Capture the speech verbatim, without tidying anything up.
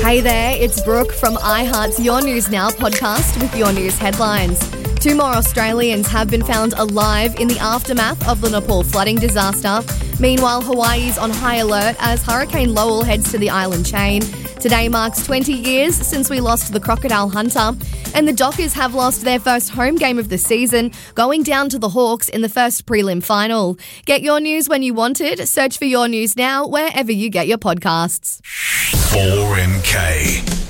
Hey there, it's Brooke from iHeart's Your News Now podcast with your news headlines. Two more Australians have been found alive in the aftermath of the Nepal flooding disaster. Meanwhile, Hawaii's on high alert as Hurricane Lowell heads to the island chain. Today marks twenty years since we lost the crocodile hunter, and the Dockers have lost their first home game of the season, going down to the Hawks in the first prelim final. Get your news when you want it. Search for Your News Now wherever you get your podcasts. four M K